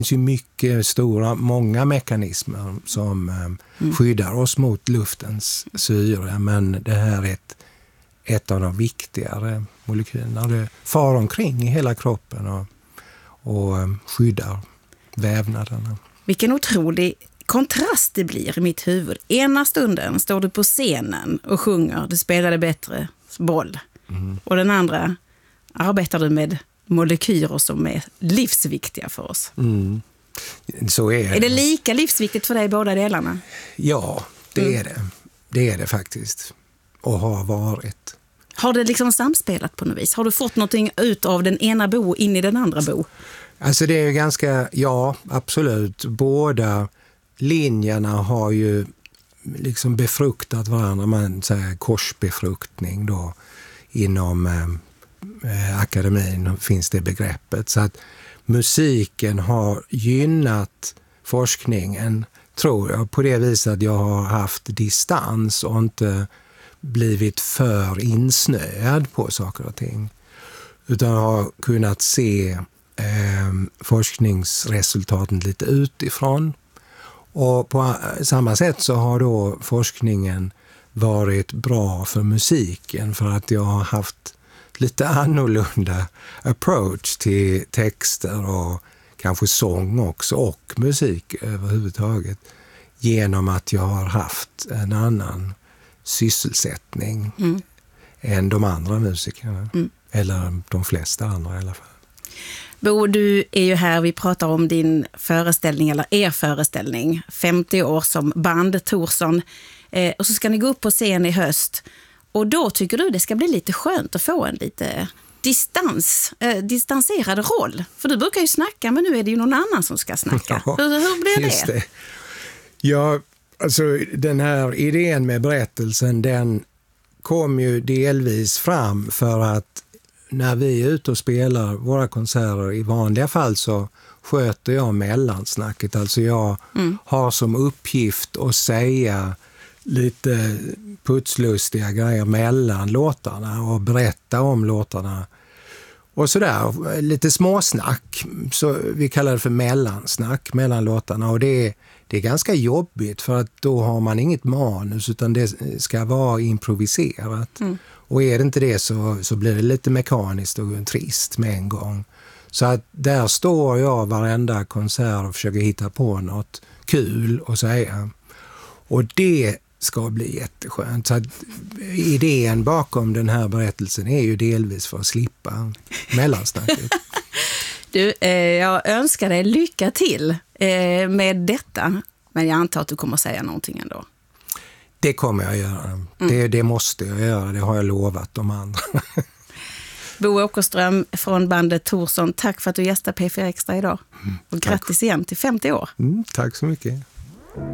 finns ju många mekanismer som skyddar oss mot luftens syre, men det här är ett av de viktigare molekylerna. Det far omkring i hela kroppen och skyddar vävnaderna. Vilken otrolig kontrast det blir i mitt huvud. Ena stunden står du på scenen och sjunger Du spelade bättre boll. Och den andra arbetar du med molekyler som är livsviktiga för oss. Så är det. Är det lika livsviktigt för dig båda delarna? Ja, det är det. Det är det faktiskt. Och har varit. Har det liksom samspelat på något vis? Har du fått någonting ut av den ena bo in i den andra bo? Alltså det är ju ganska, ja absolut. Båda linjerna har ju liksom befruktat varandra. Man säger korsbefruktning då. Inom akademin finns det begreppet. Så att musiken har gynnat forskningen, tror jag, på det viset att jag har haft distans och inte blivit för insnöad på saker och ting. Utan har kunnat se forskningsresultaten lite utifrån. Och på samma sätt så har då forskningen varit bra för musiken, för att jag har haft lite annorlunda approach till texter och kanske sång också och musik överhuvudtaget, genom att jag har haft en annan sysselsättning än de andra musikerna. Eller de flesta andra i alla fall. Bo, du är ju här, vi pratar om din föreställning, eller er föreställning, 50 år som band Thorsson. Och så ska ni gå upp på scen i höst. Och då tycker du det ska bli lite skönt att få en lite distanserad roll. För du brukar ju snacka, men nu är det ju någon annan som ska snacka. Ja, hur blir det? Ja, alltså den här idén med berättelsen, den kom ju delvis fram för att när vi är ute och spelar våra konserter, i vanliga fall så sköter jag mellansnacket. Alltså jag har som uppgift att säga lite putslustiga grejer mellan låtarna och berätta om låtarna. Och sådär, lite småsnack. Så vi kallar det för mellansnack mellan låtarna. Och det är ganska jobbigt, för att då har man inget manus, utan det ska vara improviserat. Och är det inte det så blir det lite mekaniskt och trist med en gång. Så att där står jag varenda konsert och försöker hitta på något kul att säga. Och det ska bli jätteskönt. Så att idén bakom den här berättelsen är ju delvis för att slippa mellansnacket. Du, jag önskar dig lycka till med detta. Men jag antar att du kommer säga någonting ändå. Det kommer jag göra. Det måste jag göra. Det har jag lovat de andra. Bo Åkerström från bandet Thorsson, tack för att du gästade P4 Extra idag. Och grattis igen till 50 år. Tack så mycket.